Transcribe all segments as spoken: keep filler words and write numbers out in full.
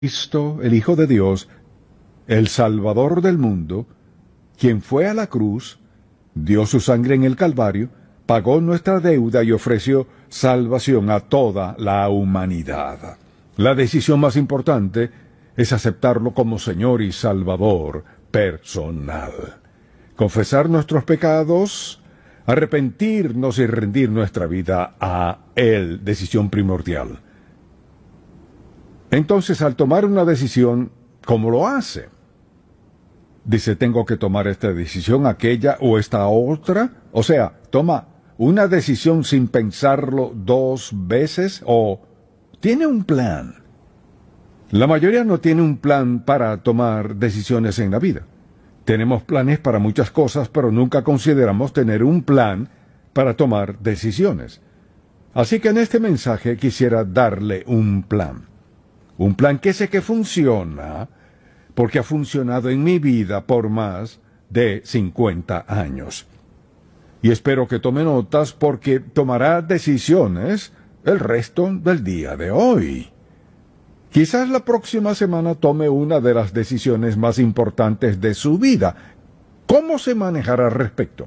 Cristo, el Hijo de Dios, el Salvador del mundo, quien fue a la cruz, dio su sangre en el Calvario, pagó nuestra deuda y ofreció salvación a toda la humanidad. La decisión más importante es aceptarlo como Señor y Salvador personal. Confesar nuestros pecados, arrepentirnos y rendir nuestra vida a Él, decisión primordial. Entonces, al tomar una decisión, ¿cómo lo hace? Dice, tengo que tomar esta decisión, aquella o esta otra. O sea, toma una decisión sin pensarlo dos veces o tiene un plan. La mayoría no tiene un plan para tomar decisiones en la vida. Tenemos planes para muchas cosas, pero nunca consideramos tener un plan para tomar decisiones. Así que en este mensaje quisiera darle un plan. Un plan que sé que funciona, porque ha funcionado en mi vida por más de cincuenta años. Y espero que tome notas porque tomará decisiones el resto del día de hoy. Quizás la próxima semana tome una de las decisiones más importantes de su vida. ¿Cómo se manejará al respecto?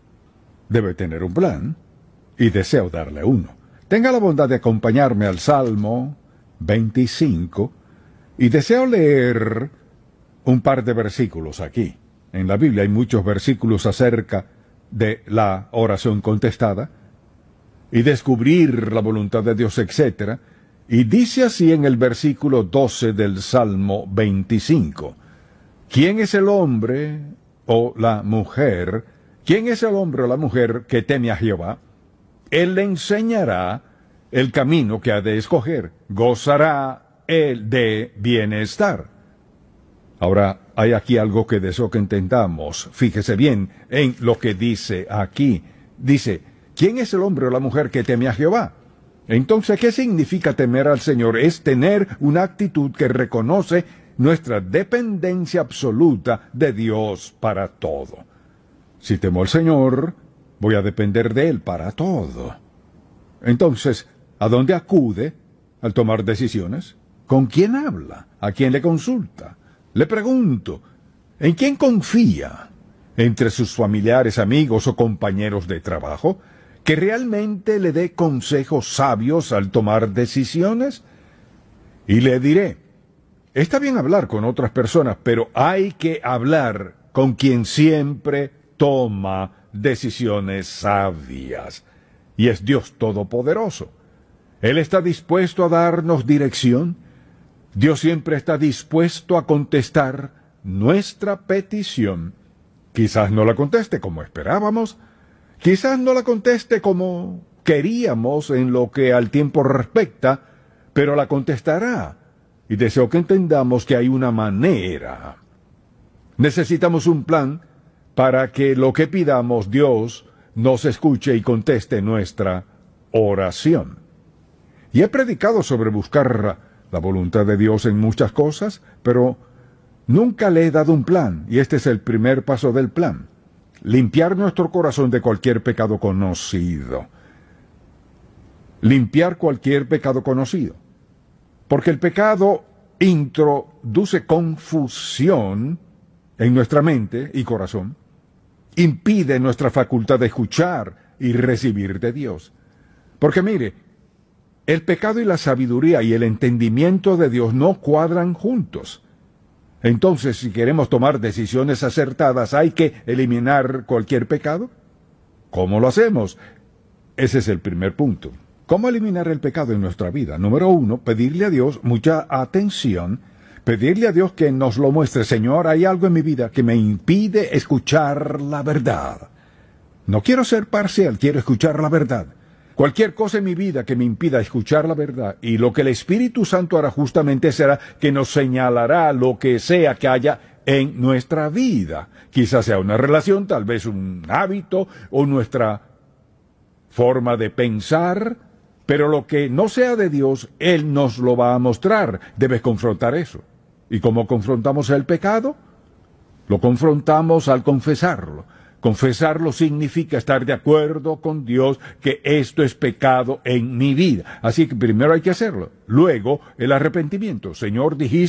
Debe tener un plan, y deseo darle uno. Tenga la bondad de acompañarme al Salmo veinticinco, y deseo leer un par de versículos aquí. En la Biblia hay muchos versículos acerca de la oración contestada, y descubrir la voluntad de Dios, etcétera. Y dice así en el versículo doce del Salmo veinticinco, ¿quién es el hombre o la mujer? ¿Quién es el hombre o la mujer que teme a Jehová? Él le enseñará el camino que ha de escoger, gozará él de bienestar. Ahora, hay aquí algo que deseo que entendamos. Fíjese bien en lo que dice aquí. Dice, ¿quién es el hombre o la mujer que teme a Jehová? Entonces, ¿qué significa temer al Señor? Es tener una actitud que reconoce nuestra dependencia absoluta de Dios para todo. Si temo al Señor, voy a depender de Él para todo. Entonces, ¿a dónde acude al tomar decisiones? ¿Con quién habla? ¿A quién le consulta? Le pregunto, ¿en quién confía? ¿Entre sus familiares, amigos o compañeros de trabajo? ¿Que realmente le dé consejos sabios al tomar decisiones? Y le diré, está bien hablar con otras personas, pero hay que hablar con quien siempre toma decisiones sabias. Y es Dios Todopoderoso. Él está dispuesto a darnos dirección. Dios siempre está dispuesto a contestar nuestra petición. Quizás no la conteste como esperábamos, quizás no la conteste como queríamos en lo que al tiempo respecta, pero la contestará. Y deseo que entendamos que hay una manera. Necesitamos un plan para que lo que pidamos Dios nos escuche y conteste nuestra oración. Y he predicado sobre buscar la voluntad de Dios en muchas cosas, pero nunca le he dado un plan, y este es el primer paso del plan. Limpiar nuestro corazón de cualquier pecado conocido. Limpiar cualquier pecado conocido. Porque el pecado introduce confusión en nuestra mente y corazón. Impide nuestra facultad de escuchar y recibir de Dios. Porque mire, el pecado y la sabiduría y el entendimiento de Dios no cuadran juntos. Entonces, si queremos tomar decisiones acertadas, ¿hay que eliminar cualquier pecado? ¿Cómo lo hacemos? Ese es el primer punto. ¿Cómo eliminar el pecado en nuestra vida? Número uno, pedirle a Dios mucha atención, pedirle a Dios que nos lo muestre. Señor, hay algo en mi vida que me impide escuchar la verdad. No quiero ser parcial, quiero escuchar la verdad. Cualquier cosa en mi vida que me impida escuchar la verdad, y lo que el Espíritu Santo hará justamente será que nos señalará lo que sea que haya en nuestra vida. Quizás sea una relación, tal vez un hábito o nuestra forma de pensar, pero lo que no sea de Dios, Él nos lo va a mostrar. Debes confrontar eso. ¿Y cómo confrontamos el pecado? Lo confrontamos al confesarlo. Confesarlo significa estar de acuerdo con Dios que esto es pecado en mi vida. Así que primero hay que hacerlo. Luego, el arrepentimiento. Señor, dijiste